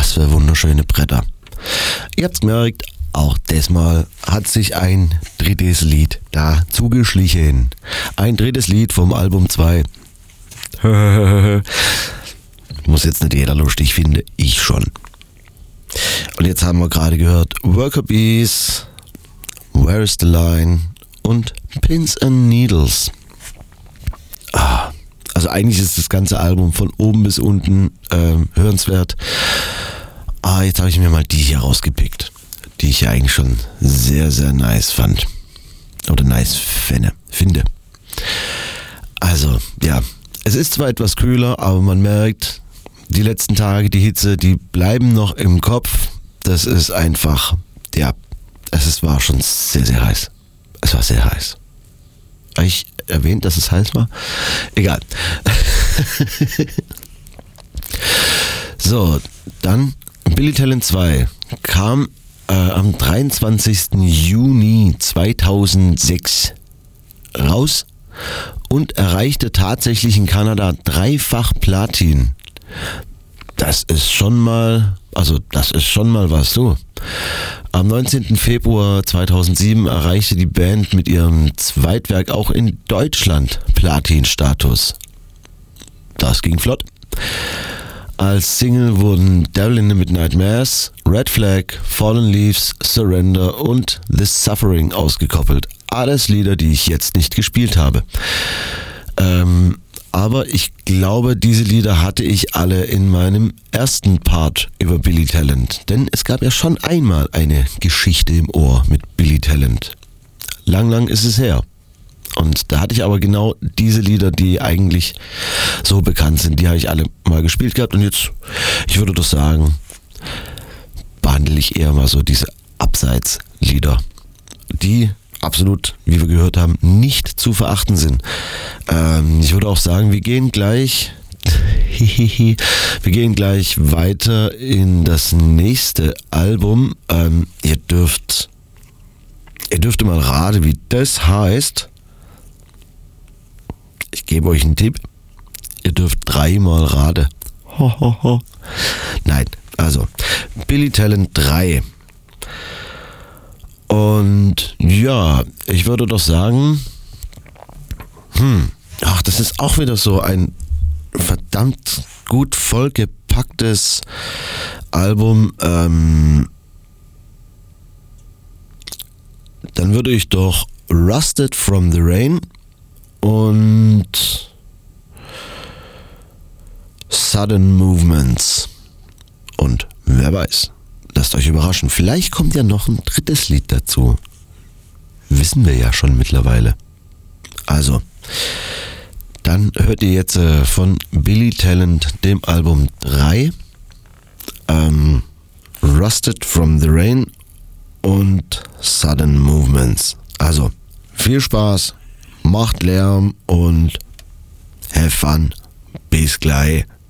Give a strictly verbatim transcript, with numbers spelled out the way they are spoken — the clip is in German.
was für wunderschöne Bretter. Ihr habt's gemerkt, auch diesmal hat sich ein drittes Lied da zugeschlichen. Ein drittes Lied vom Album zwei. Muss jetzt nicht jeder lustig finden, ich schon. Und jetzt haben wir gerade gehört Worker Bees, Where is the Line und Pins and Needles. Ah, also eigentlich ist das ganze Album von oben bis unten äh, hörenswert. Ah, jetzt habe ich mir mal die hier rausgepickt, die ich ja eigentlich schon sehr, sehr nice fand. Oder nice finde. finde. Also, ja, es ist zwar etwas kühler, aber man merkt, die letzten Tage, die Hitze, die bleiben noch im Kopf. Das ist einfach, ja, es ist, war schon sehr, sehr heiß. Es war sehr heiß. Habe ich erwähnt, dass es heiß war? Egal. So, dann Billy Talent zwei kam äh, am dreiundzwanzigsten Juni zweitausendsechs raus und erreichte tatsächlich in Kanada dreifach Platin. Das ist schon mal, also das ist schon mal was, so. Am neunzehnten Februar zweitausendsieben erreichte die Band mit ihrem Zweitwerk auch in Deutschland Platin-Status. Das ging flott. Als Single wurden Devil in the Midnight Mass, Red Flag, Fallen Leaves, Surrender und The Suffering ausgekoppelt. Alles Lieder, die ich jetzt nicht gespielt habe. Ähm, aber ich glaube, diese Lieder hatte ich alle in meinem ersten Part über Billy Talent. Denn es gab ja schon einmal eine Geschichte im Ohr mit Billy Talent. Lang, lang ist es her. Und da hatte ich aber genau diese Lieder, die eigentlich so bekannt sind, die habe ich alle mal gespielt gehabt. Und jetzt, ich würde doch sagen, behandle ich eher mal so diese Abseitslieder, die absolut, wie wir gehört haben, nicht zu verachten sind. Ähm, ich würde auch sagen, wir gehen gleich, wir gehen gleich weiter in das nächste Album. Ähm, ihr dürft, ihr dürft mal raten, wie das heißt. Ich gebe euch einen Tipp. Ihr dürft dreimal raten. Ho, ho, ho. Nein, also Billy Talent drei. Und ja, ich würde doch sagen, hm, ach, das ist auch wieder so ein verdammt gut vollgepacktes Album. Ähm, dann würde ich doch Rusted from the Rain und Sudden Movements und wer weiß. Lasst euch überraschen. Vielleicht kommt ja noch ein drittes Lied dazu. Wissen wir ja schon mittlerweile. Also, dann hört ihr jetzt äh, von Billy Talent, dem Album drei, ähm, Rusted from the Rain und Sudden Movements. Also, viel Spaß, macht Lärm und have fun. Bis gleich.